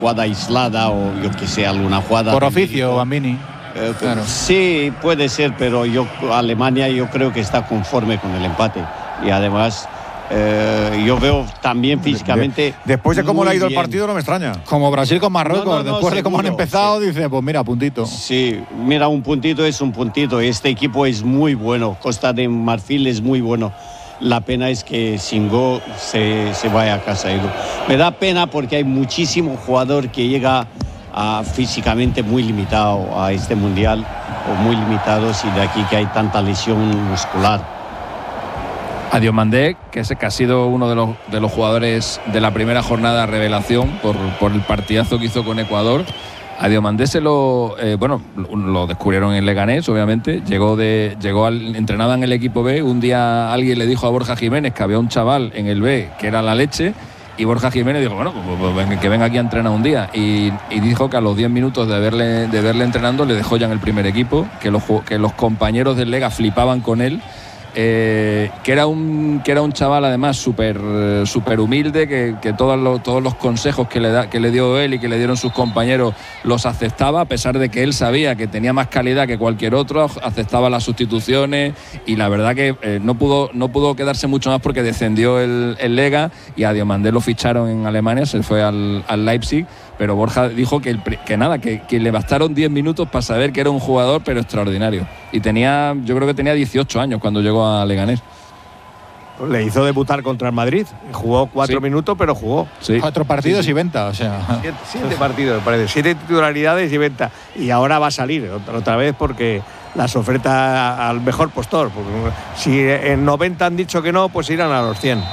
jugada aislada o yo que sé, alguna jugada. Por oficio, Bambini. Claro. Sí, puede ser, pero Alemania yo creo que está conforme con el empate. Y además, yo veo también físicamente. Después de cómo le ha ido el partido, no me extraña. Como Brasil con Marruecos, después de cómo han empezado, dice, pues mira, puntito. Sí, mira, un puntito es un puntito. Este equipo es muy bueno. Costa de Marfil es muy bueno. La pena es que Singo se vaya a casa, Edu. Me da pena porque hay muchísimo jugador que llega físicamente muy limitado a este mundial, o muy limitados, y de aquí que hay tanta lesión muscular. A Diomandé, que ha sido uno de los jugadores de la primera jornada revelación por el partidazo que hizo con Ecuador. A Diomandé lo descubrieron en Leganés, obviamente. Entrenaba en el equipo B. Un día alguien le dijo a Borja Jiménez que había un chaval en el B que era la leche. Y Borja Jiménez dijo, bueno, pues que venga aquí a entrenar un día. Y dijo que a los 10 minutos de verle entrenando le dejó ya en el primer equipo, que los compañeros del Lega flipaban con él. Que era un chaval además súper humilde, que todos los consejos que le dio él y que le dieron sus compañeros los aceptaba, a pesar de que él sabía que tenía más calidad que cualquier otro, aceptaba las sustituciones, y la verdad que no pudo quedarse mucho más porque descendió el Lega, y a Diomandé lo ficharon en Alemania, se fue al Leipzig. Pero Borja dijo que le bastaron 10 minutos para saber que era un jugador pero extraordinario. Y yo creo que tenía 18 años cuando llegó a Leganés. Le hizo debutar contra el Madrid. Jugó 4 minutos, pero jugó. Sí. 4 partidos y venta, o sea. 7 partidos, me parece. 7 titularidades y venta. Y ahora va a salir otra vez porque las oferta al mejor postor. Porque si en 90 han dicho que no, pues irán a los 100.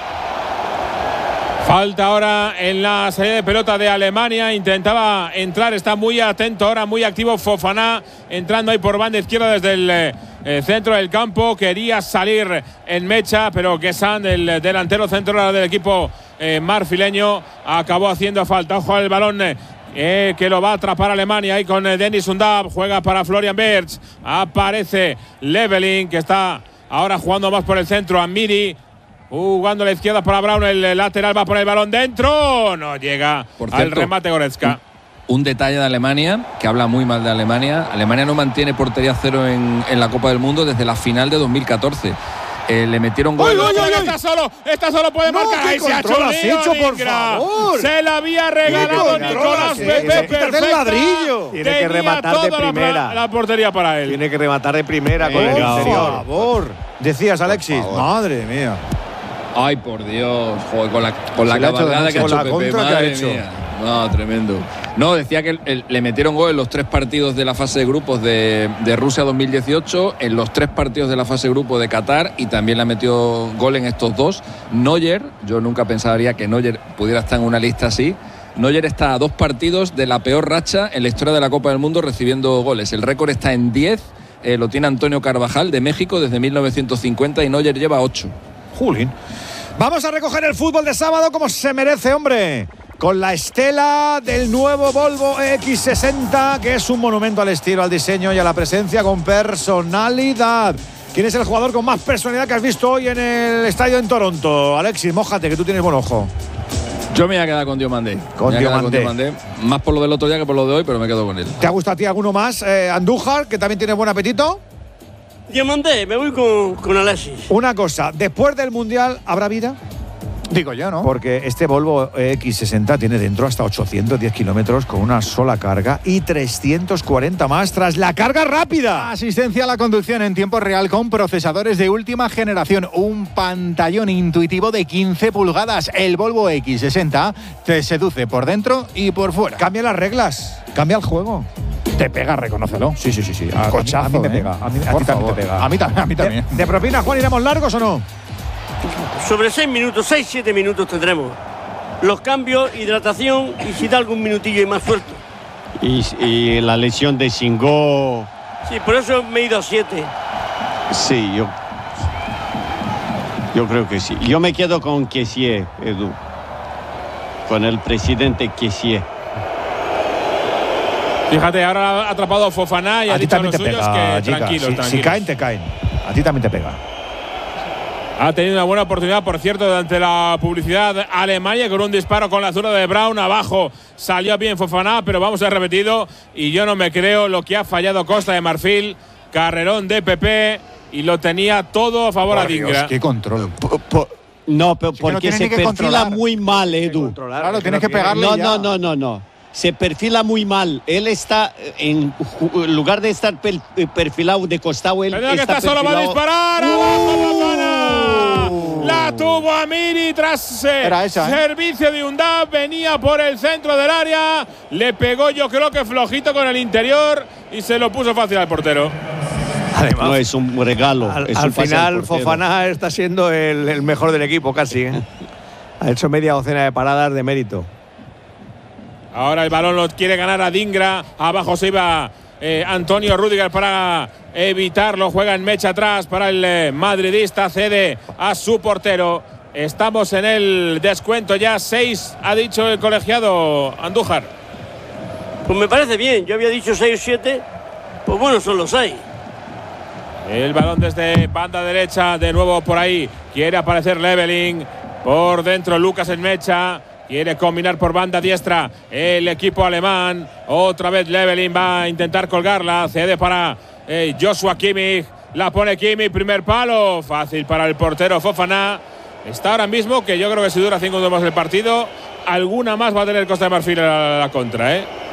Falta ahora en la salida de pelota de Alemania. Intentaba entrar, está muy atento ahora, muy activo Fofana, entrando ahí por banda izquierda desde el centro del campo. Quería salir en mecha, pero Guessant, el delantero central del equipo marfileño, acabó haciendo falta. Ojo al balón que lo va a atrapar Alemania ahí con Dennis Undav. Juega para Florian Wirtz. Aparece Leveling, que está ahora jugando más por el centro. Amiri jugando a la izquierda para Brown, el lateral va por el balón dentro, no llega al remate Goretzka. Un detalle de Alemania, que habla muy mal de Alemania. Alemania no mantiene portería cero en la Copa del Mundo desde la final de 2020. Le metieron gol. Está solo, puede marcar. Ahí se ha hecho por favor. Se la había regalado Nicolás Pepe. Perfecto. Tiene que rematar de primera. La portería para él. Tiene que rematar de primera con el interior. Por favor. Decías, Alexis. Madre mía. Ay, por Dios. Joder, con la cabalgada que ha hecho Pepe. Madre mía. No, tremendo. No, decía que le metieron gol en los 3 partidos de la fase de grupos de Rusia 2018, en los 3 partidos de la fase de grupo de Qatar, y también le metió gol en estos 2. Neuer, yo nunca pensaría que Neuer pudiera estar en una lista así. Neuer está a 2 partidos de la peor racha en la historia de la Copa del Mundo recibiendo goles. El récord está en 10, lo tiene Antonio Carvajal de México desde 1950, y Neuer lleva 8. Julín. Vamos a recoger el fútbol de sábado como se merece, hombre. Con la estela del nuevo Volvo EX60, que es un monumento al estilo, al diseño y a la presencia con personalidad. ¿Quién es el jugador con más personalidad que has visto hoy en el estadio en Toronto? Alexis, mójate, que tú tienes buen ojo. Yo me voy a quedar con Diomandé. Con Diomandé. Más por lo del otro día que por lo de hoy, pero me quedo con él. ¿Te ha gustado a ti alguno más? Andújar, que también tiene buen apetito. Diomandé, me voy con Alexis. Una cosa, después del Mundial, ¿habrá vida? Digo yo, ¿no? Porque este Volvo X60 tiene dentro hasta 810 kilómetros con una sola carga y 340 más tras la carga rápida. Asistencia a la conducción en tiempo real con procesadores de última generación. Un pantallón intuitivo de 15 pulgadas. El Volvo X60 te seduce por dentro y por fuera. Cambia las reglas, cambia el juego. Te pega, reconócelo. Sí. Cochazo, a mí me pega. A ti también te pega. A mí también. ¿De propina, Juan, iremos largos o no? Sobre 6-7 minutos tendremos. Los cambios, hidratación y si da algún minutillo y más suelto. Y la lesión de Singo. Sí, por eso me he ido a 7. Sí, yo creo que sí. Yo me quedo con Kessié, Edu. Con el presidente Kessié. Fíjate, ahora ha atrapado a Fofana y ha dicho a los suyos que tranquilos. Si caen, te caen. A ti también te pega. Ha tenido una buena oportunidad, por cierto, durante la publicidad Alemania, con un disparo con la zurda de Braun. Abajo salió bien Fofana, pero vamos a repetido. Y yo no me creo lo que ha fallado Costa de Marfil. Carrerón de Pepe y lo tenía todo a favor a Dingra. ¡Qué control! No, pero Sí, que no porque tiene se ni que perfila controlar. muy mal, Edu. Claro, tienes que pegarle ya. No. Se perfila muy mal. Él está, en lugar de estar perfilado de costado, él Perdona que está está solo, va a perfilado. disparar. ¡Abajo Fofana! La tuvo Amiri tras Era esa, servicio de Undab. Venía por el centro del área. Le pegó, yo creo que flojito con el interior y se lo puso fácil al portero. Además, No, es un regalo. al es un pase final, al portero. Fofana está siendo el mejor del equipo, casi. Ha hecho media docena de paradas de mérito. Ahora el balón lo quiere ganar a Dingra. Abajo se iba Antonio Rüdiger para evitarlo. Juega en mecha atrás para el madridista. Cede a su portero. Estamos en el descuento ya. 6 ha dicho el colegiado Andújar. Pues me parece bien. Yo había dicho 6 o 7. Pues bueno, son los 6. El balón desde banda derecha. De nuevo por ahí. Quiere aparecer Leveling. Por dentro Lucas en mecha. Quiere combinar por banda diestra el equipo alemán. Otra vez Leveling va a intentar colgarla. Cede para Joshua Kimmich. La pone Kimmich. Primer palo. Fácil para el portero Fofana. Está ahora mismo que yo creo que si dura 5 minutos más el partido, alguna más va a tener Costa de Marfil a la contra.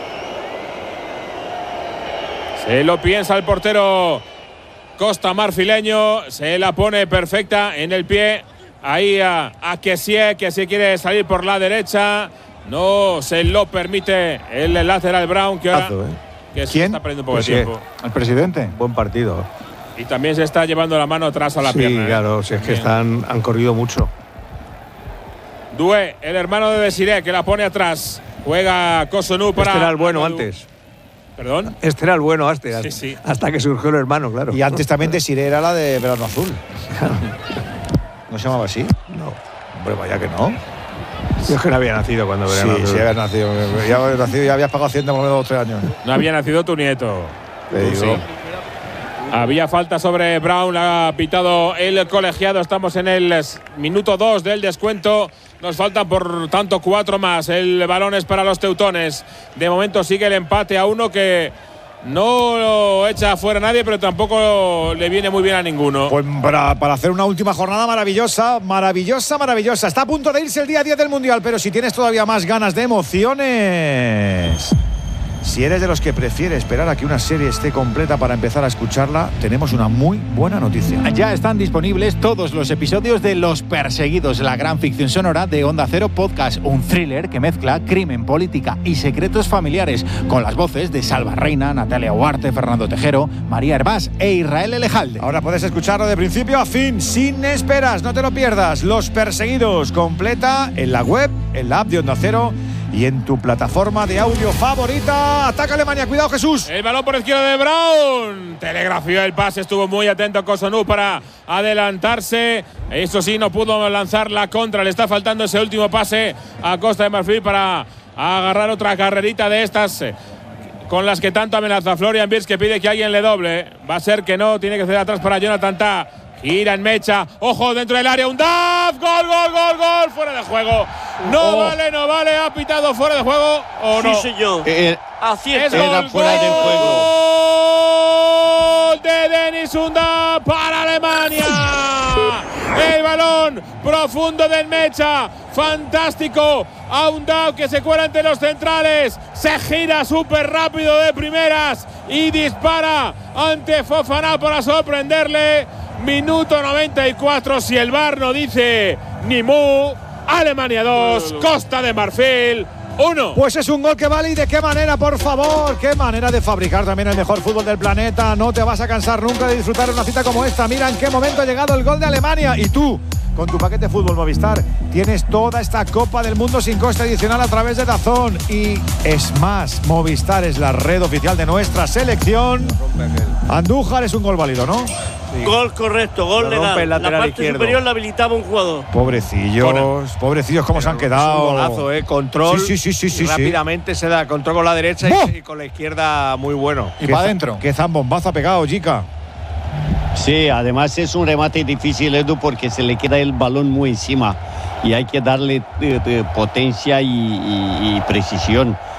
Se lo piensa el portero Costa Marfileño. Se la pone perfecta en el pie. Ahí a Kessie, que se quiere salir por la derecha. No se lo permite el lateral Braun, que ahora que ¿Quién? está perdiendo un poco de Kessie. tiempo. El presidente. Buen partido. Y también se está llevando la mano atrás a la pierna. Sí, claro, si es que han corrido mucho. Doué, el hermano de Desiré, que la pone atrás. Juega Kosunu para… Este era el bueno Amadou. antes. ¿Perdón? Este era el bueno antes. Sí, sí. Hasta que surgió el hermano, claro. Y antes también Desiré era la de Verano Azul. ¿No se llamaba así? No. Hombre, vaya que no. Yo es que no había nacido cuando Sí, Verano Azul. sí habías nacido. Ya habías nacido y habías pagado Hacienda por lo menos 2 o 3 años. No había nacido tu nieto. Te digo. Sí. Había falta sobre Braun, ha pitado el colegiado. Estamos en el minuto 2 del descuento. Nos faltan por tanto 4 más. El balón es para los teutones. De momento sigue el empate a 1 que no lo echa fuera nadie, pero tampoco le viene muy bien a ninguno. Pues para hacer una última jornada maravillosa. Está a punto de irse el día 10 del Mundial, pero si tienes todavía más ganas de emociones, si eres de los que prefiere esperar a que una serie esté completa para empezar a escucharla, tenemos una muy buena noticia. Ya están disponibles todos los episodios de Los Perseguidos, la gran ficción sonora de Onda Cero Podcast, un thriller que mezcla crimen, política y secretos familiares, con las voces de Salva Reina, Natalia Huarte, Fernando Tejero, María Hervás e Israel Elejalde. Ahora puedes escucharlo de principio a fin, sin esperas, no te lo pierdas. Los Perseguidos, completa en la web, en la app de Onda Cero y en tu plataforma de audio favorita. Ataca Alemania, cuidado Jesús. El balón por izquierda de Braun. Telegrafió el pase, estuvo muy atento Kosunu para adelantarse. Eso sí, no pudo lanzar la contra. Le está faltando ese último pase a Costa de Marfil para agarrar otra carrerita de estas con las que tanto amenaza Florian Wirtz, que pide que alguien le doble. Va a ser que no, tiene que ceder atrás para Jonathan Tah. Gira en mecha, ojo dentro del área, Undaf, gol, fuera de juego. No vale, ha pitado fuera de juego o no. Sí, señor. Acierta. Es Era gol, fuera de gol de Dennis Undaf para Alemania. El balón profundo del mecha, fantástico. A Undaf que se cuela entre los centrales, se gira súper rápido de primeras y dispara ante Fofana para sorprenderle. Minuto 94, si el VAR no dice ni mu. Alemania 2, Costa de Marfil 1. Pues es un gol que vale, y de qué manera, por favor. Qué manera de fabricar también el mejor fútbol del planeta. No te vas a cansar nunca de disfrutar una cita como esta. Mira en qué momento ha llegado el gol de Alemania. Y tú, con tu paquete Fútbol Movistar, tienes toda esta Copa del Mundo sin coste adicional a través de DAZN. Y es más, Movistar es la red oficial de nuestra selección. Andújar, es un gol válido, ¿no? Sí. Gol correcto, gol Lo legal. rompe el La lateral parte izquierdo. superior la habilitaba un jugador. Pobrecillos, cómo se han Es quedado. un golazo, control. Sí. Y rápidamente se da control con la derecha ¡Oh! y con la izquierda muy bueno. Y para adentro. Qué zambombazo ha pegado, Jica. Sí, además es un remate difícil, Edu, porque se le queda el balón muy encima y hay que darle potencia y precisión.